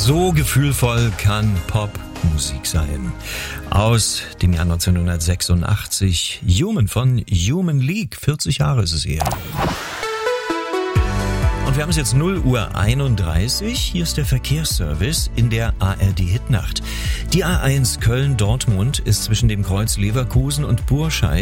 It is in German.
So gefühlvoll kann Popmusik sein. Aus dem Jahr 1986. Human von Human League. 40 Jahre ist es her. Und wir haben es jetzt 0:31 Uhr. Hier ist der Verkehrsservice in der ARD Hitnacht. Die A1 Köln-Dortmund ist zwischen dem Kreuz Leverkusen und Burscheid